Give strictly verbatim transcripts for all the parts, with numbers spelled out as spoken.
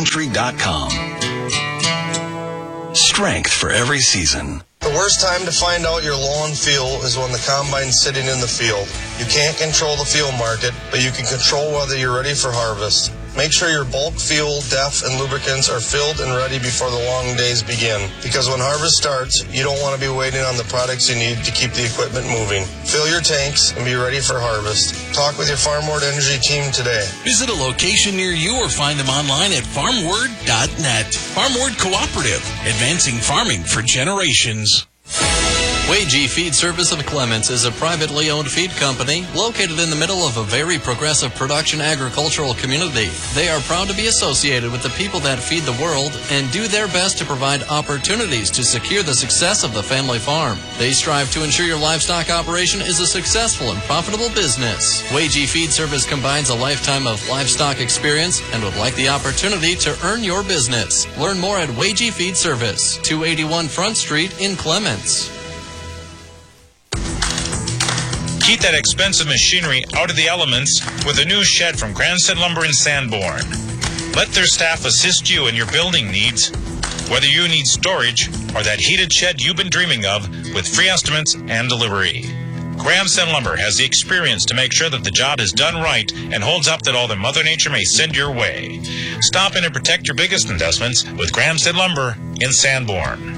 country dot com. Strength for every season. The worst time to find out your low on fuel is when the combine's sitting in the field. You can't control the fuel market, but you can control whether you're ready for harvest. Make sure your bulk fuel, def, and lubricants are filled and ready before the long days begin. Because when harvest starts, you don't want to be waiting on the products you need to keep the equipment moving. Fill your tanks and be ready for harvest. Talk with your FarmWord Energy team today. Visit a location near you or find them online at farm word dot net. FarmWord Cooperative, advancing farming for generations. Wagee Feed Service of Clements is a privately owned feed company located in the middle of a very progressive production agricultural community. They are proud to be associated with the people that feed the world and do their best to provide opportunities to secure the success of the family farm. They strive to ensure your livestock operation is a successful and profitable business. Wagee Feed Service combines a lifetime of livestock experience and would like the opportunity to earn your business. Learn more at Wagee Feed Service, two eighty-one Front Street in Clements. Keep that expensive machinery out of the elements with a new shed from Grandson Lumber in Sanborn. Let their staff assist you in your building needs, whether you need storage or that heated shed you've been dreaming of, with free estimates and delivery. Grandson Lumber has the experience to make sure that the job is done right and holds up that all that Mother Nature may send your way. Stop in and protect your biggest investments with Grandson Lumber in Sanborn.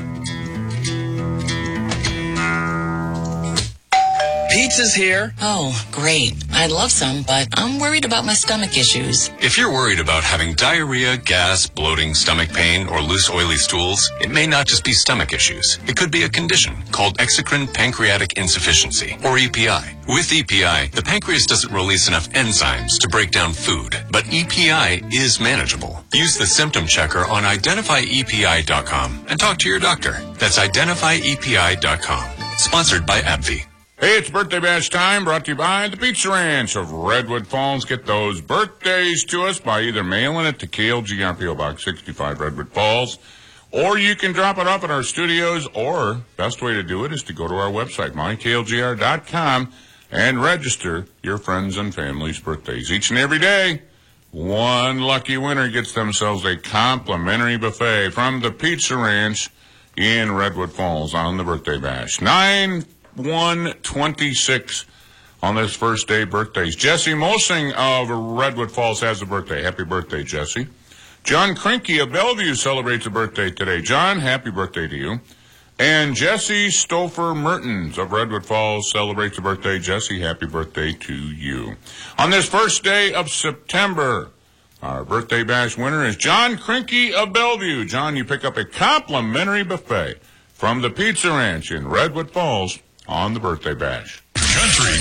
Pizza's here. Oh, great. I'd love some, but I'm worried about my stomach issues. If you're worried about having diarrhea, gas, bloating, stomach pain, or loose oily stools, it may not just be stomach issues. It could be a condition called exocrine pancreatic insufficiency, or E P I. With E P I, the pancreas doesn't release enough enzymes to break down food, but E P I is manageable. Use the symptom checker on identify E P I dot com and talk to your doctor. That's identify E P I dot com. Sponsored by AbbVie. Hey, it's Birthday Bash time, brought to you by the Pizza Ranch of Redwood Falls. Get those birthdays to us by either mailing it to K L G R, P O Box sixty-five, Redwood Falls, or you can drop it off at our studios, or best way to do it is to go to our website, my K L G R dot com, and register your friends and family's birthdays. Each and every day, one lucky winner gets themselves a complimentary buffet from the Pizza Ranch in Redwood Falls on the Birthday Bash. Nine one twenty-six on this first day birthdays. Jesse Mosing of Redwood Falls has a birthday. Happy birthday, Jesse. John Krinke of Bellevue celebrates a birthday today. John, happy birthday to you. And Jesse Stouffer Mertens of Redwood Falls celebrates a birthday. Jesse, happy birthday to you. On this first day of September, our Birthday Bash winner is John Krinke of Bellevue. John, you pick up a complimentary buffet from the Pizza Ranch in Redwood Falls on the Birthday Bash. Country